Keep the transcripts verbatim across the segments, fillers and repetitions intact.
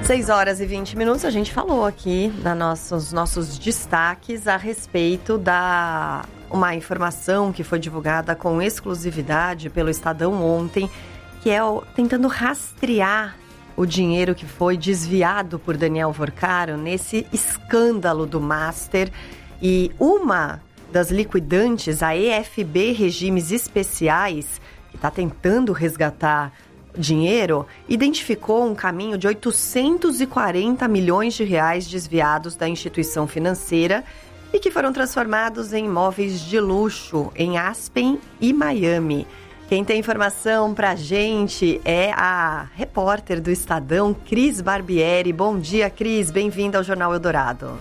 seis horas e vinte minutos, a gente falou aqui nos nossos, nossos destaques a respeito da uma informação que foi divulgada com exclusividade pelo Estadão ontem, que é o, tentando rastrear o dinheiro que foi desviado por Daniel Vorcaro nesse escândalo do Master. E uma das liquidantes, a E F B Regimes Especiais, que está tentando resgatar dinheiro, identificou um caminho de oitocentos e quarenta milhões de reais desviados da instituição financeira e que foram transformados em imóveis de luxo em Aspen e Miami. Quem tem informação pra gente é a repórter do Estadão, Cris Barbieri. Bom dia, Cris. Bem-vinda ao Jornal Eldorado.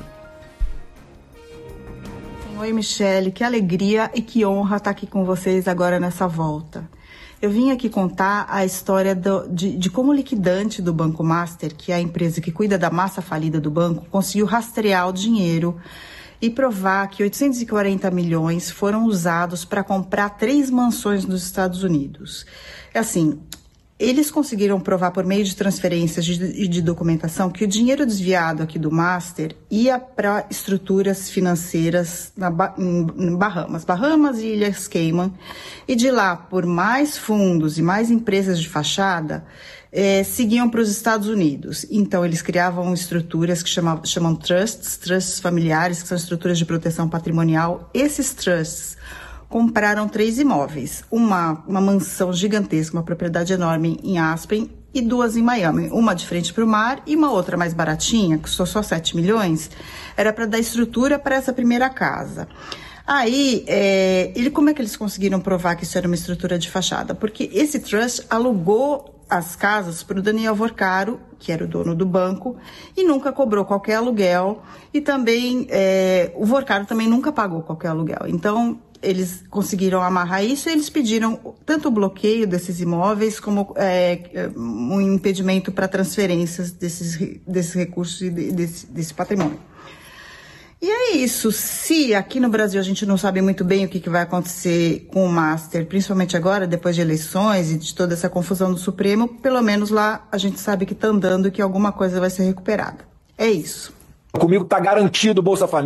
Oi, Michele. Que alegria e que honra estar aqui com vocês agora nessa volta. Eu vim aqui contar a história do, de, de como o liquidante do Banco Master, que é a empresa que cuida da massa falida do banco, conseguiu rastrear o dinheiro e provar que oitocentos e quarenta milhões foram usados para comprar três mansões nos Estados Unidos. É assim, eles conseguiram provar por meio de transferências e de, de documentação que o dinheiro desviado aqui do Master ia para estruturas financeiras na ba- em Bahamas, Bahamas e Ilhas Cayman, e de lá, por mais fundos e mais empresas de fachada, eh, seguiam para os Estados Unidos. Então, eles criavam estruturas que chamam, chamam trusts, trusts familiares, que são estruturas de proteção patrimonial. Esses trusts compraram três imóveis, uma, uma mansão gigantesca, uma propriedade enorme em Aspen e duas em Miami, uma de frente para o mar e uma outra mais baratinha, que custou só sete milhões, era para dar estrutura para essa primeira casa. Aí, é, ele, como é que eles conseguiram provar que isso era uma estrutura de fachada? Porque esse trust alugou as casas para o Daniel Vorcaro, que era o dono do banco, e nunca cobrou qualquer aluguel, e também é, o Vorcaro também nunca pagou qualquer aluguel. Então, eles conseguiram amarrar isso e eles pediram tanto o bloqueio desses imóveis como é, um impedimento para transferências desses, desses recursos e desse, desse patrimônio. E é isso. Se aqui no Brasil a gente não sabe muito bem o que, que vai acontecer com o Master, principalmente agora, depois de eleições e de toda essa confusão do Supremo, pelo menos lá a gente sabe que está andando e que alguma coisa vai ser recuperada. É isso. Comigo está garantido o Bolsa Família.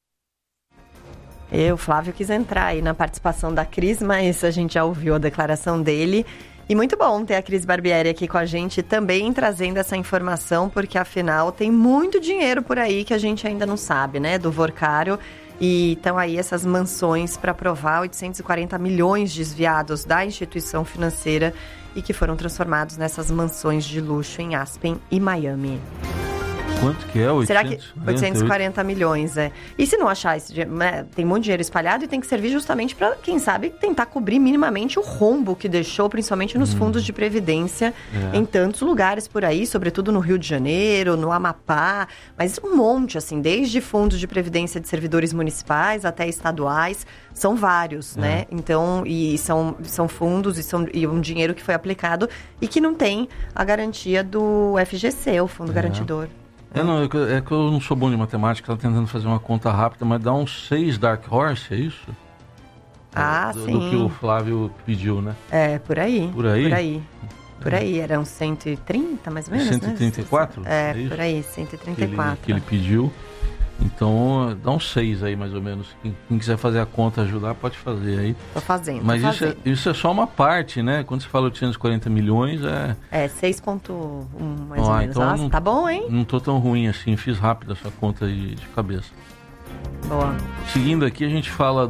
Eu, Flávio, quis entrar aí na participação da Cris, mas a gente já ouviu a declaração dele. E muito bom ter a Cris Barbieri aqui com a gente também trazendo essa informação, porque afinal tem muito dinheiro por aí que a gente ainda não sabe, né, do Vorcaro. E estão aí essas mansões para provar oitocentos e quarenta milhões desviados da instituição financeira e que foram transformados nessas mansões de luxo em Aspen e Miami. Quanto que é? oitocentos? Será que oitocentos e quarenta milhões, é. E se não achar esse dinheiro, né, tem muito dinheiro espalhado e tem que servir justamente para, quem sabe, tentar cobrir minimamente o rombo que deixou, principalmente nos hum. fundos de previdência, é. em tantos lugares por aí, sobretudo no Rio de Janeiro, no Amapá, mas um monte, assim, desde fundos de previdência de servidores municipais até estaduais, são vários, é. né? Então, e são, são fundos e, são, e um dinheiro que foi aplicado e que não tem a garantia do F G C, o Fundo é. Garantidor. É, não, é que eu não sou bom de matemática, estava tentando fazer uma conta rápida, mas dá uns seis Dark Horse, é isso? Ah, do, sim. Do que o Flávio pediu, né? É, por aí. Por aí? Por aí. Por aí, eram cento e trinta, mais ou menos, cento e trinta e quatro? né? É, é por aí, cento e trinta e quatro. Que ele, que ele pediu. Então, dá uns seis aí, mais ou menos. Quem, quem quiser fazer a conta, ajudar, pode fazer aí. Tô fazendo, Mas tô isso, fazendo. É, isso é só uma parte, né? Quando você fala oitocentos e quarenta milhões, é... É, seis vírgula um, mais ah, ou menos. Então Nossa, não, tá bom, hein? Não tô tão ruim assim, fiz rápido essa conta de, de cabeça. Boa. Seguindo aqui, a gente fala